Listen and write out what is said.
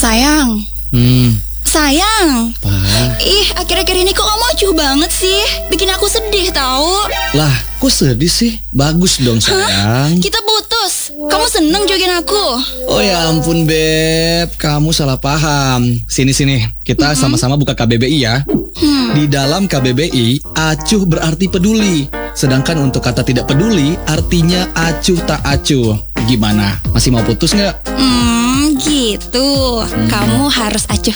Sayang, sayang. Apa? Ih, akhir-akhir ini kok kamu acuh banget sih? Bikin aku sedih tahu. Lah, kok sedih sih? Bagus dong sayang. Kita putus. Kamu seneng jogging aku? Oh ya ampun Beb, kamu salah paham. Sini, kita sama-sama buka KBBI ya. Di dalam KBBI, acuh berarti peduli. Sedangkan untuk kata tidak peduli, artinya acuh tak acuh. Gimana? Masih mau putus nggak? Gitu. Kamu harus acuh